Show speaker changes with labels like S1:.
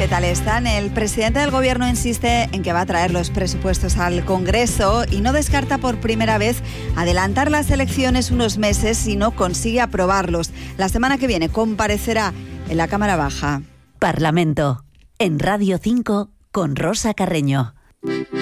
S1: tal están? El presidente del Gobierno insiste en que va a traer los presupuestos al Congreso y no descarta por primera vez adelantar las elecciones unos meses si no consigue aprobarlos. La semana que viene comparecerá en la Cámara Baja.
S2: Parlamento, en Radio 5, con Rosa Carreño.